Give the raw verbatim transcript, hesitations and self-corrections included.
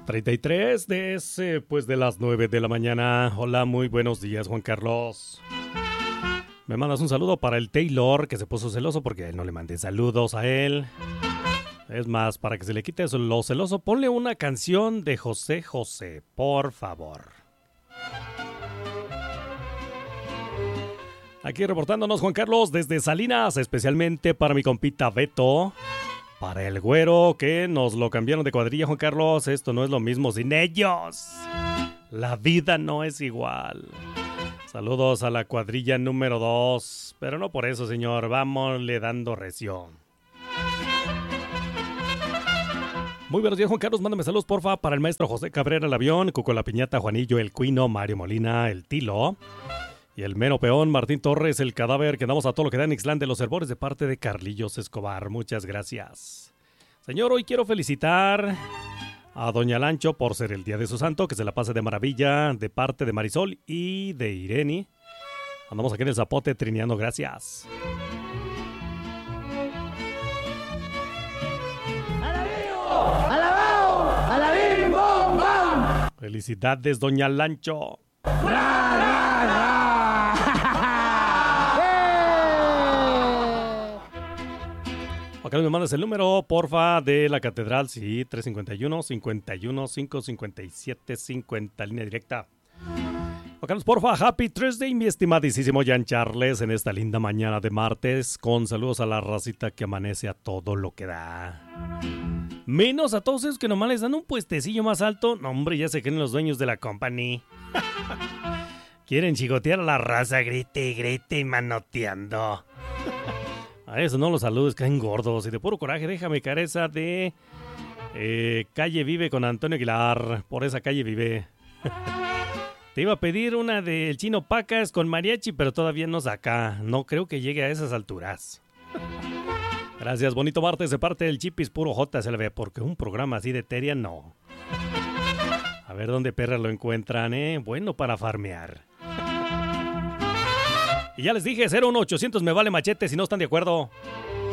treinta y tres después de las nueve de la mañana. Hola, muy buenos días, Juan Carlos. Me mandas un saludo para el Taylor, que se puso celoso porque no le mandé saludos a él. Es más, para que se le quite eso, lo celoso, ponle una canción de José José, por favor. Aquí reportándonos, Juan Carlos, desde Salinas, especialmente para mi compita Beto. Para el güero, que nos lo cambiaron de cuadrilla, Juan Carlos. Esto no es lo mismo sin ellos. La vida no es igual. Saludos a la cuadrilla número dos. Pero no por eso, señor. Vámonle dando recio. Muy buenos días, Juan Carlos. Mándame saludos, porfa, para el maestro José Cabrera, el avión, Cuco la Piñata, Juanillo, el Cuino, Mario Molina, el Tilo. Y el mero peón, Martín Torres, el cadáver, que damos a todo lo que da en Ixtlán de los Herbores de parte de Carlillos Escobar. Muchas gracias. Señor, hoy quiero felicitar a Doña Lancho por ser el día de su santo, que se la pase de maravilla de parte de Marisol y de Irene. Andamos aquí en el Zapote trineando, gracias. ¡Alabío! ¡Alabao! ¡Alabim! ¡Bom! ¡Bam! Felicidades, Doña Lancho. ¡Ra, ra, ra! Acá me mandas el número, porfa, de la catedral. Sí, tres cinco uno, cinco uno, cinco cinco siete, cincuenta, línea directa. Acá nos, porfa, Happy Thursday, mi estimadísimo Jan Charles, en esta linda mañana de martes, con saludos a la racita que amanece a todo lo que da. Menos a todos esos que nomás les dan un puestecillo más alto. No, hombre, ya se creen los dueños de la company. Quieren chicotear a la raza, grite y grite y manoteando. A eso no los saludes, caen gordos. Y de puro coraje, déjame caer esa de eh, Calle Vive con Antonio Aguilar. Por esa calle vive. Te iba a pedir una del Chino Pacas con mariachi, pero todavía no saca. No creo que llegue a esas alturas. Gracias, bonito martes de parte del Chipis Puro J S L V, porque un programa así de teria no. A ver dónde perra lo encuentran, ¿eh? Bueno para farmear. Y ya les dije, cero uno ochocientos me vale machete si no están de acuerdo.